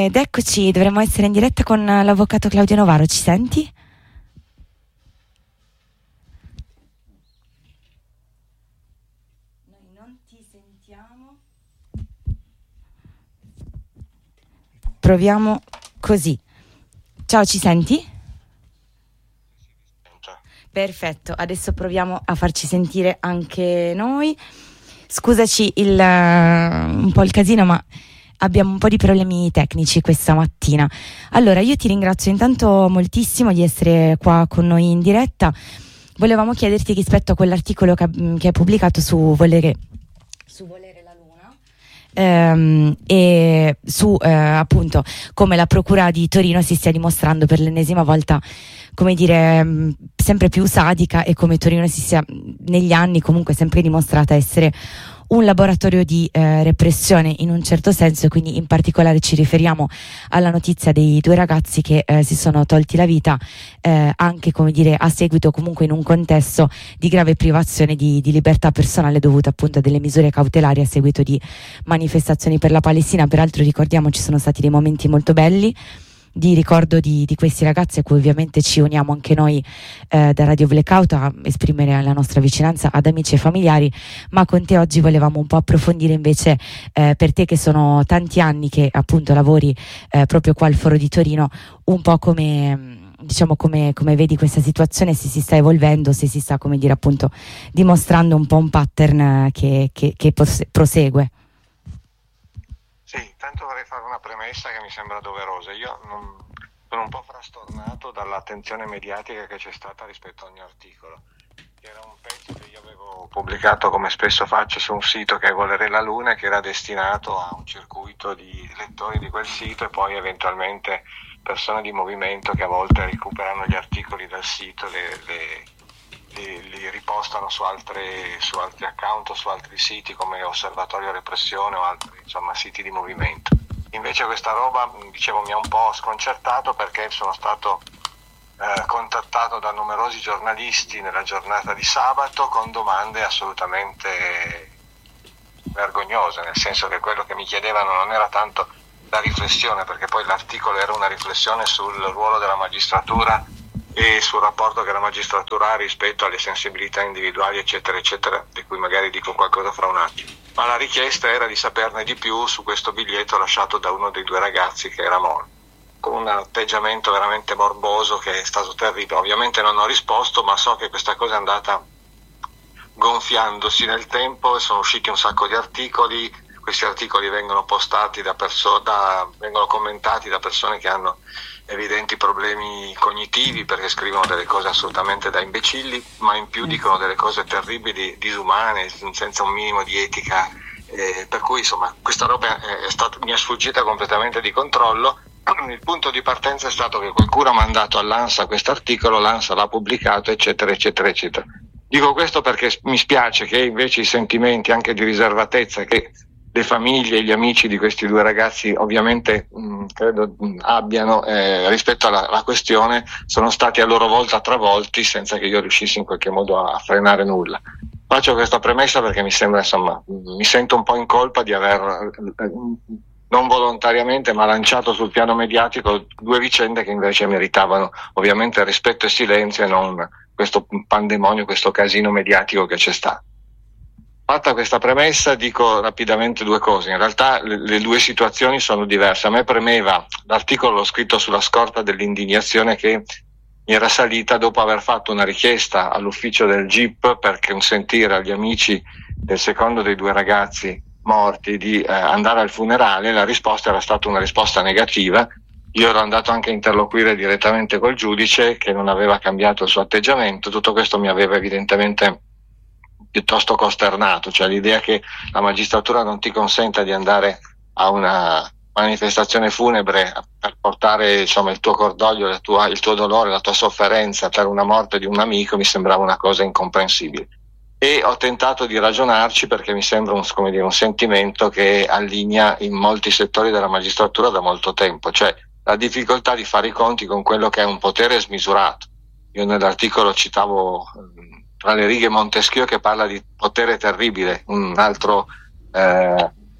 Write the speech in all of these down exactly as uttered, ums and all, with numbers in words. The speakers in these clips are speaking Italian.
Ed eccoci, dovremmo essere in diretta con l'avvocato Claudio Novaro, ci senti? Noi non ti sentiamo. Proviamo così. Ciao, ci senti? Perfetto, adesso proviamo a farci sentire anche noi. Scusaci il, un po' il casino, ma abbiamo un po' di problemi tecnici questa mattina. Allora, io ti ringrazio intanto moltissimo di essere qua con noi in diretta. Volevamo chiederti rispetto a quell'articolo che, che hai pubblicato su Volere, su Volere la Luna ehm, e su eh, appunto come la Procura di Torino si stia dimostrando per l'ennesima volta, come dire, sempre più sadica, e come Torino si sia negli anni comunque sempre dimostrata essere un laboratorio di eh, repressione in un certo senso. E quindi in particolare ci riferiamo alla notizia dei due ragazzi che eh, si sono tolti la vita eh, anche, come dire, a seguito, comunque in un contesto di grave privazione di, di libertà personale dovuta appunto a delle misure cautelari a seguito di manifestazioni per la Palestina. Peraltro ricordiamo ci sono stati dei momenti molto belli di ricordo di, di questi ragazzi, a cui ovviamente ci uniamo anche noi eh, da Radio Blackout a esprimere la nostra vicinanza ad amici e familiari. Ma con te oggi volevamo un po' approfondire invece, eh, per te che sono tanti anni che appunto lavori eh, proprio qua al Foro di Torino, un po' come, diciamo, come, come vedi questa situazione, se si sta evolvendo, se si sta, come dire, appunto dimostrando un po' un pattern che, che, che prosegue. Sì, intanto vorrei fare una premessa che mi sembra doverosa. Io non, sono un po' frastornato dall'attenzione mediatica che c'è stata rispetto a ogni articolo. Era un pezzo che io avevo pubblicato, come spesso faccio, su un sito che è Volere la Luna, che era destinato a un circuito di lettori di quel sito e poi eventualmente persone di movimento che a volte recuperano gli articoli dal sito, le, le Li, li ripostano su, altre, su altri account o su altri siti come Osservatorio Repressione o altri, insomma, siti di movimento. Invece questa roba, dicevo, mi ha un po' sconcertato perché sono stato eh, contattato da numerosi giornalisti nella giornata di sabato con domande assolutamente vergognose, nel senso che quello che mi chiedevano non era tanto la riflessione, perché poi l'articolo era una riflessione sul ruolo della magistratura e sul rapporto che la magistratura ha rispetto alle sensibilità individuali, eccetera eccetera, di cui magari dico qualcosa fra un attimo. Ma la richiesta era di saperne di più su questo biglietto lasciato da uno dei due ragazzi che era morto, con un atteggiamento veramente morboso che è stato terribile. Ovviamente non ho risposto, ma so che questa cosa è andata gonfiandosi nel tempo e sono usciti un sacco di articoli. Questi articoli vengono postati da persone, da, vengono commentati da persone che hanno evidenti problemi cognitivi, perché scrivono delle cose assolutamente da imbecilli, ma in più dicono delle cose terribili, disumane, senza un minimo di etica, eh, per cui insomma questa roba è stata, mi è sfuggita completamente di controllo. Il punto di partenza è stato che qualcuno ha mandato all'ANSA questo articolo, l'ANSA l'ha pubblicato, eccetera eccetera eccetera. Dico questo perché mi spiace che invece i sentimenti anche di riservatezza che le famiglie e gli amici di questi due ragazzi ovviamente mh, credo mh, abbiano eh, rispetto alla, alla questione sono stati a loro volta travolti senza che io riuscissi in qualche modo a, a frenare nulla. Faccio questa premessa perché mi sembra, insomma, mh, mi sento un po' in colpa di aver eh, non volontariamente ma lanciato sul piano mediatico due vicende che invece meritavano ovviamente rispetto e silenzio e non questo pandemonio, questo casino mediatico che c'è stato. Fatta questa premessa dico rapidamente due cose. In realtà le, le due situazioni sono diverse. A me premeva, l'articolo l'ho scritto sulla scorta dell'indignazione che mi era salita dopo aver fatto una richiesta all'ufficio del G I P per consentire agli amici del secondo dei due ragazzi morti di eh, andare al funerale. La risposta era stata una risposta negativa. Io ero andato anche a interloquire direttamente col giudice che non aveva cambiato il suo atteggiamento. Tutto questo mi aveva evidentemente piuttosto costernato, cioè l'idea che la magistratura non ti consenta di andare a una manifestazione funebre per portare, insomma, il tuo cordoglio, la tua, il tuo dolore, la tua sofferenza per una morte di un amico mi sembrava una cosa incomprensibile. E ho tentato di ragionarci perché mi sembra un, come dire, un sentimento che allinea in molti settori della magistratura da molto tempo, cioè la difficoltà di fare i conti con quello che è un potere smisurato. Io nell'articolo citavo tra le righe Montesquieu che parla di potere terribile, un altro eh,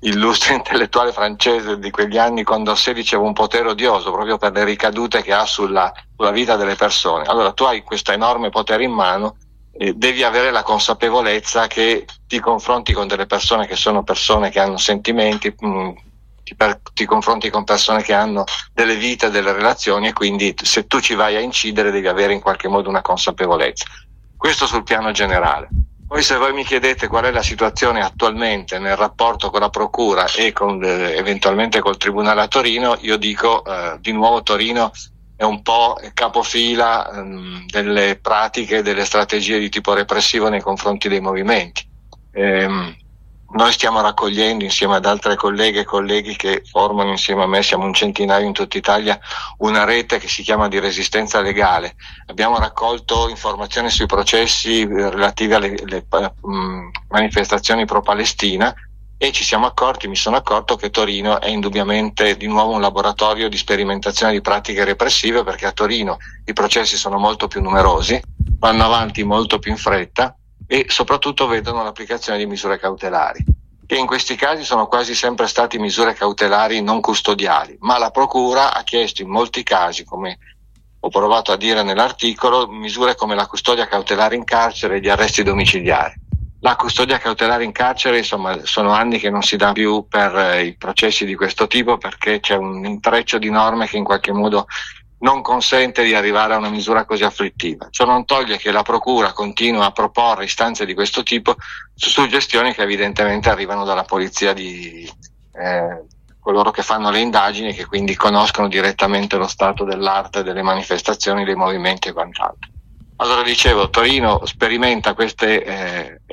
illustre intellettuale francese di quegli anni, Condorcet diceva un potere odioso proprio per le ricadute che ha sulla, sulla vita delle persone. Allora tu hai questo enorme potere in mano e devi avere la consapevolezza che ti confronti con delle persone che sono persone che hanno sentimenti, mh, ti, per, ti confronti con persone che hanno delle vite, delle relazioni, e quindi se tu ci vai a incidere devi avere in qualche modo una consapevolezza. Questo sul piano generale. Poi se voi mi chiedete qual è la situazione attualmente nel rapporto con la Procura e con, eh, eventualmente col Tribunale a Torino, io dico eh, di nuovo Torino è un po' capofila ehm, delle pratiche, delle strategie di tipo repressivo nei confronti dei movimenti. Ehm, Noi stiamo raccogliendo insieme ad altre colleghe e colleghi che formano insieme a me, siamo un centinaio in tutta Italia, una rete che si chiama di resistenza legale. Abbiamo raccolto informazioni sui processi relativi alle le, um, manifestazioni pro-Palestina e ci siamo accorti, mi sono accorto che Torino è indubbiamente di nuovo un laboratorio di sperimentazione di pratiche repressive, perché a Torino i processi sono molto più numerosi, vanno avanti molto più in fretta e soprattutto vedono l'applicazione di misure cautelari, che in questi casi sono quasi sempre stati misure cautelari non custodiali, ma la Procura ha chiesto in molti casi, come ho provato a dire nell'articolo, misure come la custodia cautelare in carcere e gli arresti domiciliari. La custodia cautelare in carcere, insomma, sono anni che non si dà più per eh, i processi di questo tipo, perché c'è un intreccio di norme che in qualche modo non consente di arrivare a una misura così afflittiva. Ciò non toglie che la Procura continua a proporre istanze di questo tipo su suggestioni che evidentemente arrivano dalla polizia di eh, coloro che fanno le indagini e che quindi conoscono direttamente lo stato dell'arte delle manifestazioni, dei movimenti e quant'altro. Allora dicevo, Torino sperimenta queste eh,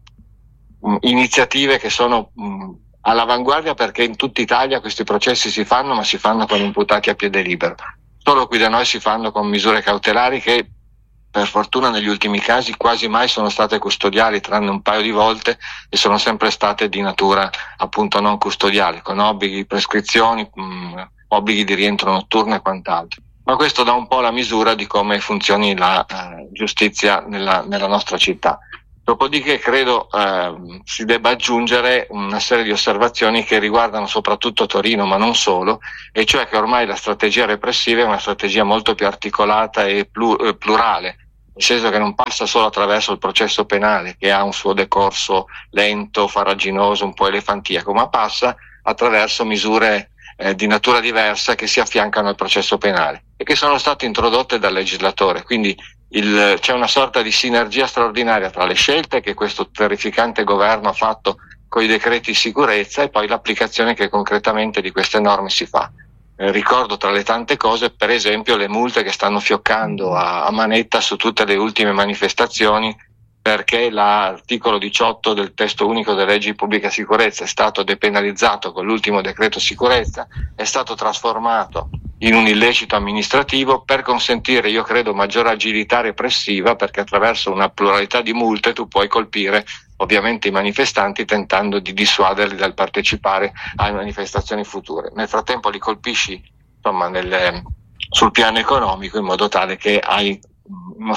iniziative che sono mh, all'avanguardia, perché in tutta Italia questi processi si fanno, ma si fanno con imputati a piede libero. Solo qui da noi si fanno con misure cautelari che per fortuna negli ultimi casi quasi mai sono state custodiali, tranne un paio di volte, e sono sempre state di natura appunto non custodiale, con obblighi, prescrizioni, mh, obblighi di rientro notturno e quant'altro. Ma questo dà un po' la misura di come funzioni la eh, giustizia nella, nella nostra città. Dopodiché credo eh, si debba aggiungere una serie di osservazioni che riguardano soprattutto Torino, ma non solo, e cioè che ormai la strategia repressiva è una strategia molto più articolata e plu- eh, plurale, nel senso che non passa solo attraverso il processo penale, che ha un suo decorso lento, farraginoso, un po' elefantiaco, ma passa attraverso misure eh, di natura diversa che si affiancano al processo penale e che sono state introdotte dal legislatore. Quindi Il, c'è una sorta di sinergia straordinaria tra le scelte che questo terrificante governo ha fatto con i decreti di sicurezza e poi l'applicazione che concretamente di queste norme si fa. Eh, ricordo tra le tante cose, per esempio, le multe che stanno fioccando a, a manetta su tutte le ultime manifestazioni, perché l'articolo diciotto del testo unico delle leggi di pubblica sicurezza è stato depenalizzato con l'ultimo decreto sicurezza, è stato trasformato in un illecito amministrativo per consentire, io credo, maggiore agilità repressiva, perché attraverso una pluralità di multe tu puoi colpire ovviamente i manifestanti tentando di dissuaderli dal partecipare alle manifestazioni future. Nel frattempo li colpisci insomma nel, sul piano economico, in modo tale che hai uno,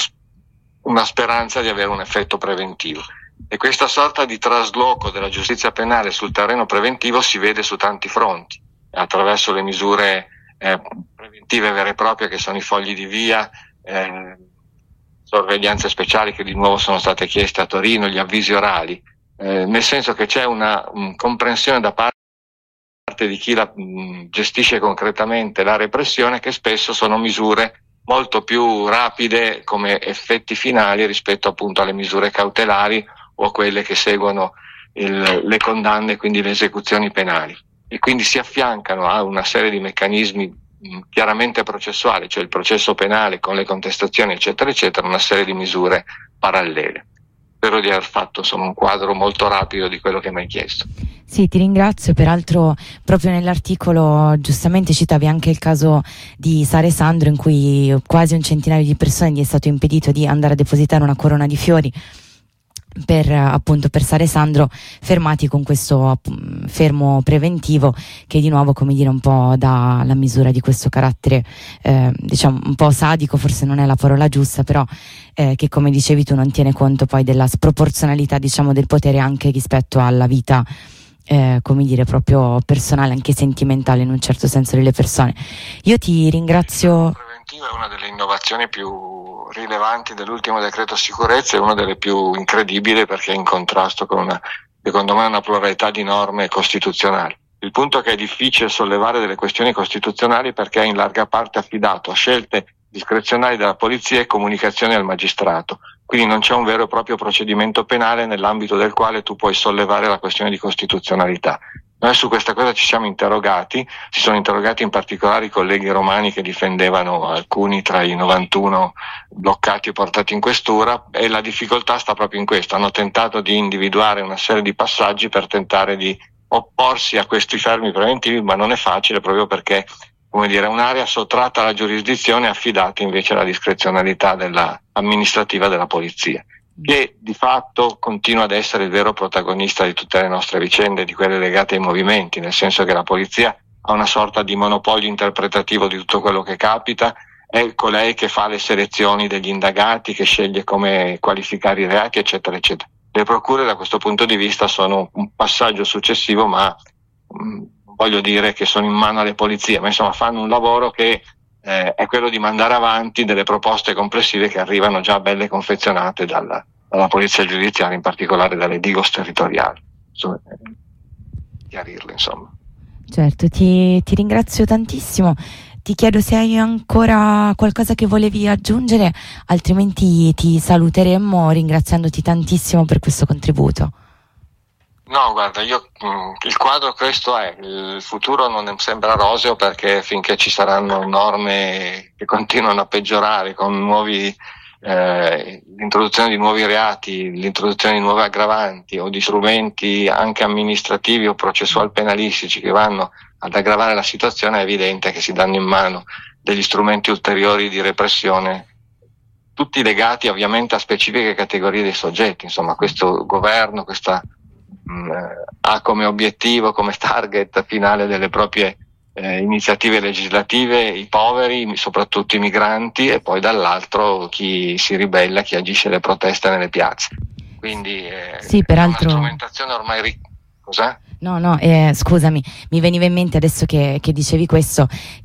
una speranza di avere un effetto preventivo. E questa sorta di trasloco della giustizia penale sul terreno preventivo si vede su tanti fronti, attraverso le misure Eh, preventive vere e proprie, che sono i fogli di via, eh, sorveglianze speciali che di nuovo sono state chieste a Torino, gli avvisi orali, eh, nel senso che c'è una um, comprensione da parte di chi la, um, gestisce concretamente la repressione, che spesso sono misure molto più rapide come effetti finali rispetto appunto alle misure cautelari o a quelle che seguono il, le condanne, quindi le esecuzioni penali. E quindi si affiancano a una serie di meccanismi mh, chiaramente processuali, cioè il processo penale con le contestazioni eccetera eccetera, una serie di misure parallele. Spero di aver fatto insomma un quadro molto rapido di quello che mi hai chiesto. Sì, ti ringrazio. Peraltro proprio nell'articolo giustamente citavi anche il caso di Sara e Sandro, in cui quasi un centinaio di persone gli è stato impedito di andare a depositare una corona di fiori per appunto per Sara e Sandro, fermati con questo fermo preventivo, che di nuovo, come dire, un po' dà la misura di questo carattere eh, diciamo un po' sadico, forse non è la parola giusta, però eh, che, come dicevi tu, non tiene conto poi della sproporzionalità, diciamo, del potere anche rispetto alla vita eh, come dire, proprio personale, anche sentimentale in un certo senso delle persone. Io ti ringrazio. Il preventivo è una delle innovazioni più rilevanti dell'ultimo decreto sicurezza e una delle più incredibili, perché è in contrasto con una, secondo me, una pluralità di norme costituzionali. Il punto è che è difficile sollevare delle questioni costituzionali perché è in larga parte affidato a scelte discrezionali della polizia e comunicazioni al magistrato. Quindi non c'è un vero e proprio procedimento penale nell'ambito del quale tu puoi sollevare la questione di costituzionalità. Noi su questa cosa ci siamo interrogati, si sono interrogati in particolare i colleghi romani che difendevano alcuni tra i novantuno bloccati e portati in questura, e la difficoltà sta proprio in questo. Hanno tentato di individuare una serie di passaggi per tentare di opporsi a questi fermi preventivi, ma non è facile, proprio perché, come dire, è un'area sottratta alla giurisdizione, affidata invece alla discrezionalità della amministrativa della polizia, che di fatto continua ad essere il vero protagonista di tutte le nostre vicende, di quelle legate ai movimenti, nel senso che la polizia ha una sorta di monopolio interpretativo di tutto quello che capita, è colei che fa le selezioni degli indagati, che sceglie come qualificare i reati, eccetera, eccetera. Le procure da questo punto di vista sono un passaggio successivo, ma mh, voglio dire che sono in mano alle polizie, ma insomma fanno un lavoro che eh, è quello di mandare avanti delle proposte complessive che arrivano già belle confezionate dalla, dalla polizia giudiziaria, in particolare dalle Digos territoriali. Insomma, eh, chiarirle, insomma. Certo, ti, ti ringrazio tantissimo. Ti chiedo se hai ancora qualcosa che volevi aggiungere, altrimenti ti saluteremmo ringraziandoti tantissimo per questo contributo. No, guarda, io mh, il quadro questo è, il futuro non sembra roseo, perché finché ci saranno norme che continuano a peggiorare con nuovi eh, l'introduzione di nuovi reati, l'introduzione di nuove aggravanti o di strumenti anche amministrativi o processual penalistici che vanno ad aggravare la situazione, è evidente che si danno in mano degli strumenti ulteriori di repressione, tutti legati ovviamente a specifiche categorie dei soggetti. Insomma, questo governo, questa mh, ha come obiettivo, come target finale delle proprie eh, iniziative legislative i poveri, soprattutto i migranti, e poi dall'altro chi si ribella, chi agisce le proteste nelle piazze. Quindi eh, sì, peraltro... è una strumentazione ormai ri- cos'è? No, no, eh, scusami, mi veniva in mente adesso che, che dicevi questo,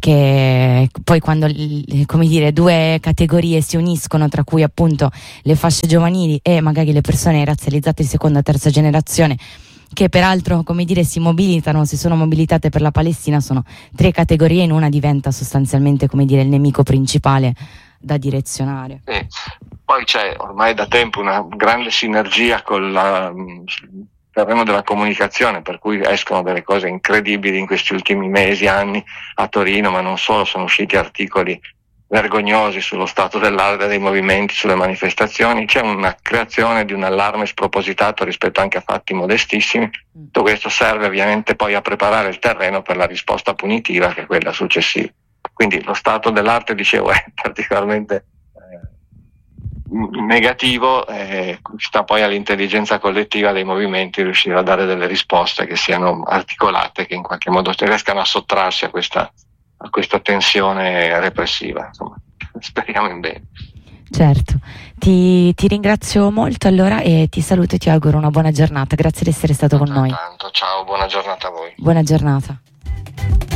che poi quando, come dire, due categorie si uniscono, tra cui appunto le fasce giovanili e magari le persone razzializzate di seconda e terza generazione, che peraltro, come dire, si mobilitano, si sono mobilitate per la Palestina, sono tre categorie, in una diventa sostanzialmente, come dire, il nemico principale da direzionare. Sì. Poi c'è ormai da tempo una grande sinergia con la terreno della comunicazione, per cui escono delle cose incredibili in questi ultimi mesi, anni a Torino, ma non solo. Sono usciti articoli vergognosi sullo stato dell'arte dei movimenti, sulle manifestazioni. C'è una creazione di un allarme spropositato rispetto anche a fatti modestissimi. Tutto questo serve ovviamente poi a preparare il terreno per la risposta punitiva, che è quella successiva. Quindi lo stato dell'arte, dicevo, è particolarmente negativo, eh, sta poi all'intelligenza collettiva dei movimenti riuscire a dare delle risposte che siano articolate, che in qualche modo riescano a sottrarsi a questa, a questa tensione repressiva. Insomma, speriamo in bene. Certo, ti, ti ringrazio molto allora e ti saluto e ti auguro una buona giornata. Grazie di essere stato con noi. Tanto, ciao, buona giornata a voi. Buona giornata.